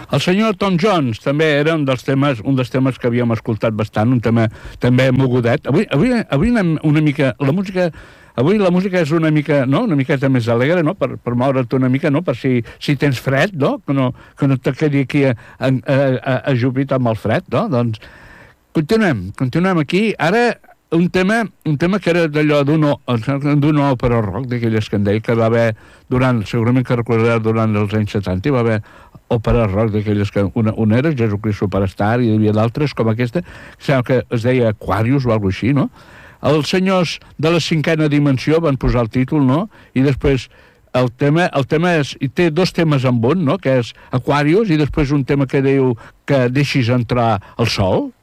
El senyor Tom Jones també era un dels temes que havíem escoltat bastant, un tema també mogudet. Avui anem una mica... Avui la música és una miqueta més alegre, no? Per moure't una mica, no? Per si tens fred, no? Que no te quedi aquí ajupit amb el fred, no? Doncs continuem aquí. Ara un tema que era d'allò d'una òpera rock, d'aquelles que en deia, que va haver segurament que recordareu, durant els anys 70, hi va haver òpera rock d'aquelles que una era Jesucrist Superstar i hi havia d'altres com aquesta, que es deia Aquarius o alguna cosa així, no? Els senyors de la 5ª dimensió van posar el títol, no? I després el tema té 2 temes en un, no? Que és Aquarius, i després un tema que diu que deixis entrar el sol,